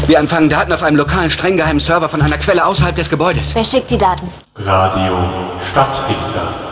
Wir empfangen Daten auf einem lokalen, streng geheimen Server von einer Quelle außerhalb des Gebäudes. Wer schickt die Daten? Radio Stadtrichter.